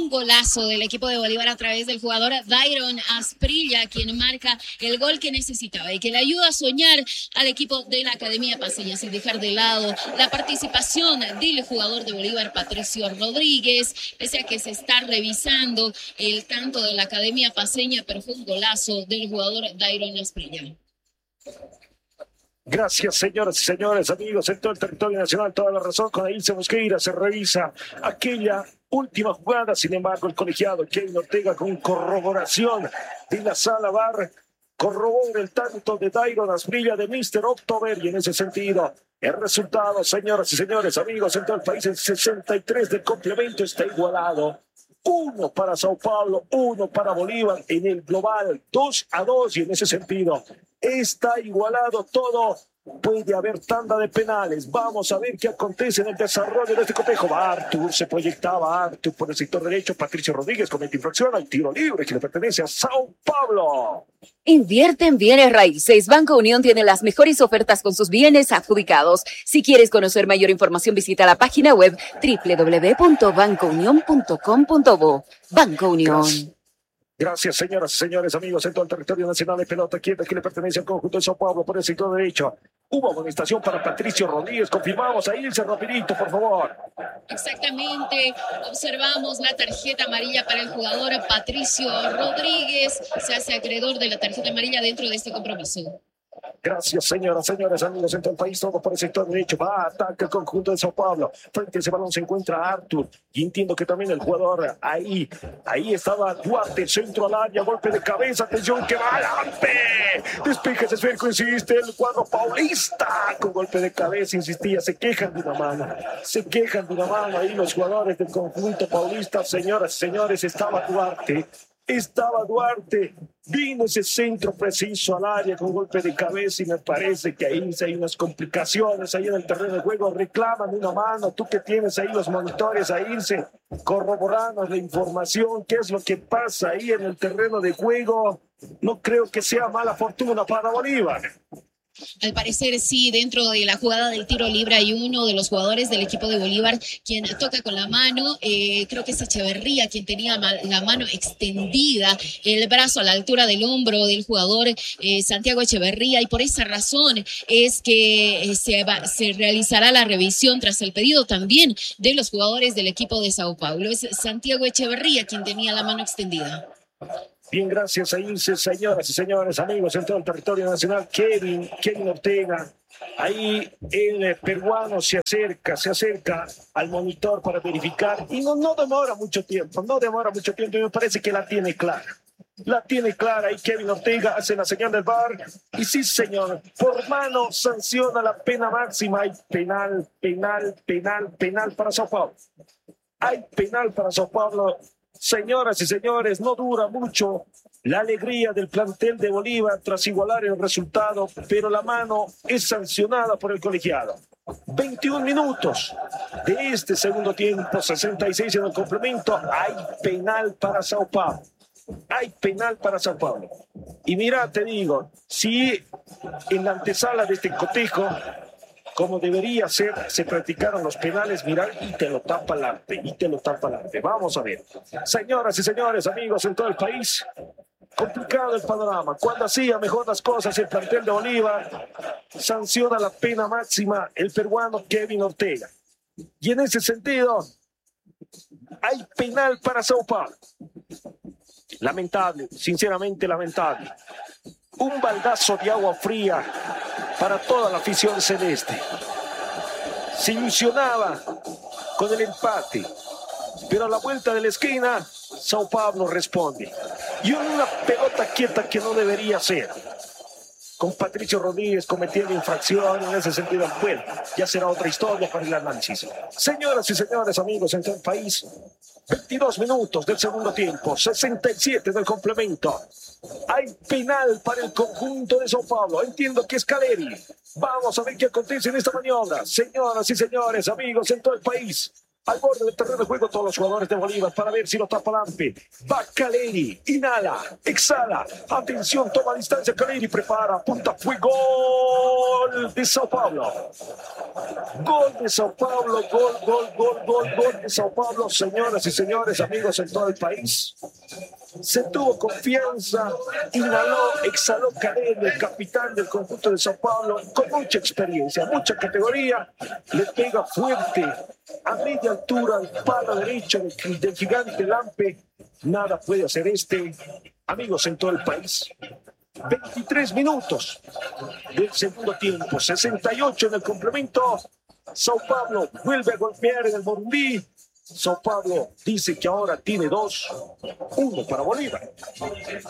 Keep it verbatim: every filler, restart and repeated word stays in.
un golazo del equipo de Bolívar a través del jugador Dairon Asprilla, quien marca el gol que necesitaba y que le ayuda a soñar al equipo de la Academia Paceña, sin dejar de lado la participación del jugador de Bolívar, Patricio Rodríguez, pese a que se está revisando el tanto de la Academia Paceña, pero fue un golazo del jugador Dairon Asprilla. Gracias, señoras y señores, amigos en todo el territorio nacional, toda la razón. Con Ailce Mosqueira se revisa aquella última jugada. Sin embargo, el colegiado Kevin Ortega, con corroboración de la sala V A R, corrobora el tanto de Dairon Asprilla de míster October, y en ese sentido el resultado, señoras y señores, amigos en todo el país, el sesenta y tres del complemento está igualado. Uno para Sao Paulo, uno para Bolívar en el global, dos a dos, y en ese sentido está igualado todo. Puede haber tanda de penales. Vamos a ver qué acontece en el desarrollo de este cotejo. Va Artur, se proyectaba Artur por el sector derecho. Patricio Rodríguez comete infracción al tiro libre que le pertenece a Sao Paulo. Invierte en bienes raíces. Banco Unión tiene las mejores ofertas con sus bienes adjudicados. Si quieres conocer mayor información, visita la página web doble u doble u doble u punto banco unión punto com punto bo. Banco Unión. Gracias. Gracias, señoras y señores, amigos en todo el territorio nacional de pelota quieta que le pertenece al conjunto de Sao Paulo por el sector derecho. Hubo amonestación para Patricio Rodríguez. Confirmamos ahí, irse rapidito, por favor. Exactamente, observamos la tarjeta amarilla para el jugador Patricio Rodríguez. Se hace acreedor de la tarjeta amarilla dentro de este compromiso. Gracias, señoras, señores, amigos en todo el país, todo por el sector derecho. Va a ataque el conjunto de Sao Paulo. Frente a ese balón se encuentra Artur. Y entiendo que también el jugador ahí, ahí estaba Duarte, centro al área, golpe de cabeza, atención que va adelante. Despeje ese esférico, insiste el cuadro paulista. Con golpe de cabeza, insistía, se quejan de una mano. Se quejan de una mano ahí los jugadores del conjunto paulista. Señoras y señores, estaba Duarte. Estaba Duarte, vino ese centro preciso al área con golpe de cabeza, y me parece que ahí hay unas complicaciones ahí en el terreno de juego. Reclaman una mano. Tú que tienes ahí los monitores a irse corroborando la información, qué es lo que pasa ahí en el terreno de juego. No creo que sea mala fortuna para Bolívar. Al parecer sí, dentro de la jugada del tiro libre hay uno de los jugadores del equipo de Bolívar quien toca con la mano, eh, creo que es Echeverría quien tenía la mano extendida, el brazo a la altura del hombro del jugador eh, Santiago Echeverría, y por esa razón es que eh, se, va, se realizará la revisión tras el pedido también de los jugadores del equipo de Sao Paulo. Es Santiago Echeverría quien tenía la mano extendida. Bien, gracias a Ilse, señoras y señores, amigos en todo el territorio nacional. Kevin, Kevin Ortega, ahí el peruano se acerca, se acerca al monitor para verificar, y no, no demora mucho tiempo, no demora mucho tiempo, y me parece que la tiene clara. La tiene clara, y Kevin Ortega hace la señal del V A R, y sí, señor, por mano sanciona la pena máxima. Hay penal, penal, penal, penal para Sao Paulo. Hay penal para Sao Paulo. Señoras y señores, no dura mucho la alegría del plantel de Bolívar tras igualar el resultado, pero la mano es sancionada por el colegiado. veintiún minutos de este segundo tiempo, sesenta y seis en el complemento. Hay penal para Sao Paulo. Hay penal para Sao Paulo. Y mira, te digo, si en la antesala de este cotejo, como debería ser, se practicaron los penales, mirar, y te lo tapa el arte, y te lo tapa el arte. Vamos a ver. Señoras y señores, amigos en todo el país, complicado el panorama. Cuando hacía mejor las cosas el plantel de Bolívar, sanciona la pena máxima el peruano Kevin Ortega. Y en ese sentido, hay penal para Sao Paulo. Lamentable, sinceramente lamentable. Un baldazo de agua fría para toda la afición celeste. Se ilusionaba con el empate, pero a la vuelta de la esquina, Sao Paulo responde. Y una pelota quieta que no debería ser. Con Patricio Rodríguez cometiendo infracción en ese sentido. Bueno, ya será otra historia para el análisis. Señoras y señores, amigos en todo el país, veintidós minutos del segundo tiempo, sesenta y siete del complemento. Hay penal para el conjunto de Sao Paulo. Entiendo que es Caleri. Vamos a ver qué acontece en esta maniobra. Señoras y señores, amigos en todo el país, Al borde del terreno de juego todos los jugadores de Bolívar para ver si lo tapa Lampe. Va Caleri, inhala, exhala. Atención, toma distancia Caleri, prepara, punta, fue gol de Sao Paulo. Gol de Sao Paulo, gol, gol, gol, gol, gol de Sao Paulo. Señoras y señores, amigos en todo el país. Se tuvo confianza, inhaló, exhaló Caleri, el capitán del conjunto de Sao Paulo, con mucha experiencia, mucha categoría, le pega fuerte a media altura al palo derecho del, del gigante Lampe. Nada puede hacer este, amigos en todo el país. veintitrés minutos del segundo tiempo, sesenta y ocho en el complemento. Sao Paulo vuelve a golpear en el Morumbi. Sao Paulo dice que ahora tiene dos, uno para Bolívar.